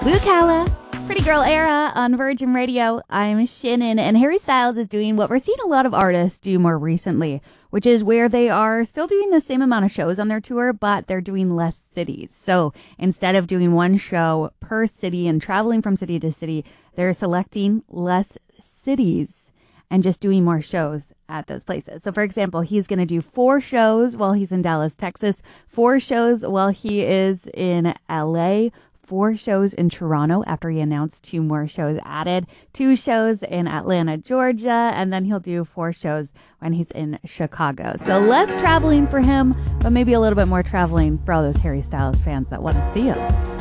Woo-Kala, Pretty Girl Era on Virgin Radio. I'm Shannon, and Harry Styles is doing what we're seeing a lot of artists do more recently, which is where they are still doing the same amount of shows on their tour, but they're doing less cities. So instead of doing one show per city and traveling from city to city, they're selecting less cities and just doing more shows at those places. So, for example, he's going to do 4 shows while he's in Dallas, Texas, 4 shows while he is in LA, 4 shows in Toronto after he announced 2 more shows added, 2 shows in Atlanta, Georgia, and then he'll do 4 shows when he's in Chicago. So less traveling for him, but maybe a little bit more traveling for all those Harry Styles fans that want to see him.